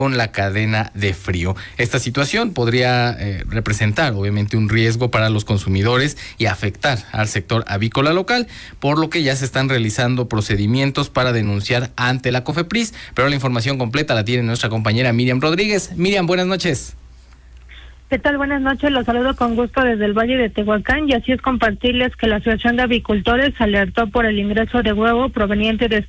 con la cadena de frío. Esta situación podría representar obviamente un riesgo para los consumidores y afectar al sector avícola local, por lo que ya se están realizando procedimientos para denunciar ante la COFEPRIS, pero la información completa la tiene nuestra compañera Miriam Rodríguez. Miriam, buenas noches. ¿Qué tal? Buenas noches, los saludo con gusto desde el Valle de Tehuacán, y así es compartirles que la Asociación de Avicultores alertó por el ingreso de huevo proveniente de